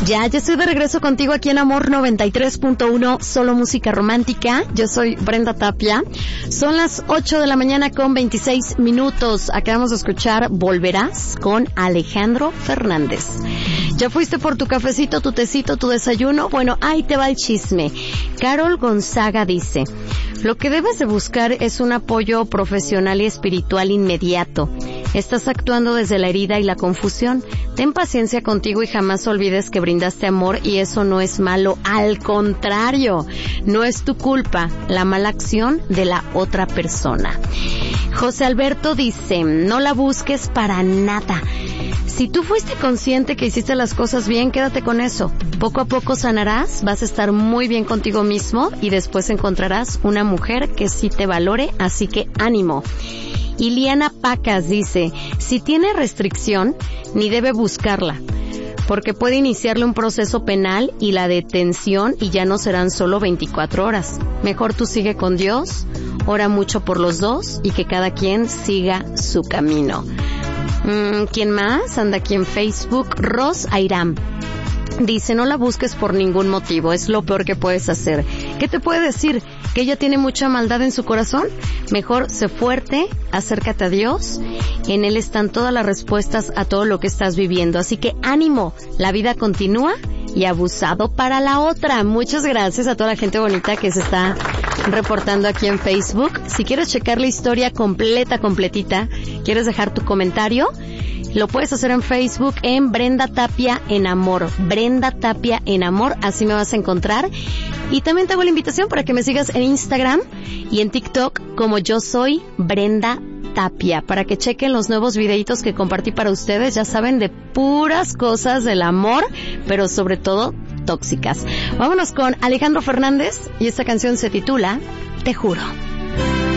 Ya estoy de regreso contigo aquí en Amor 93.1, solo música romántica. Yo soy Brenda Tapia. Son las 8 de la mañana con 26 minutos. Acabamos de escuchar Volverás con Alejandro Fernández. ¿Ya fuiste por tu cafecito, tu tecito, tu desayuno? Bueno, ahí te va el chisme. Carol Gonzaga dice: lo que debes de buscar es un apoyo profesional y espiritual inmediato. Estás actuando desde la herida y la confusión. Ten paciencia contigo y jamás olvides que brindaste amor y eso no es malo. Al contrario, no es tu culpa la mala acción de la otra persona. José Alberto dice: no la busques para nada. Si tú fuiste consciente que hiciste las cosas bien, quédate con eso. Poco a poco sanarás, vas a estar muy bien contigo mismo y después encontrarás una mujer que sí te valore, así que ánimo. Iliana Pacas dice: si tiene restricción, ni debe buscarla, porque puede iniciarle un proceso penal y la detención y ya no serán solo 24 horas. Mejor tú sigue con Dios, ora mucho por los dos y que cada quien siga su camino. ¿Quién más? Anda aquí en Facebook. Ros Airam dice: no la busques por ningún motivo, es lo peor que puedes hacer. ¿Qué te puede decir? ¿Que ella tiene mucha maldad en su corazón? Mejor sé fuerte, acércate a Dios, en Él están todas las respuestas a todo lo que estás viviendo. Así que ánimo, la vida continúa y abusado para la otra. Muchas gracias a toda la gente bonita que se está reportando aquí en Facebook. Si quieres checar la historia completita, quieres dejar tu comentario, lo puedes hacer en Facebook en Brenda Tapia en Amor. Brenda Tapia en Amor, así me vas a encontrar. Y también te hago la invitación para que me sigas en Instagram y en TikTok como Yo Soy Brenda Tapia, para que chequen los nuevos videitos que compartí para ustedes. Ya saben, de puras cosas del amor, pero sobre todo tóxicas. Vámonos con Alejandro Fernández y esta canción se titula Te Juro.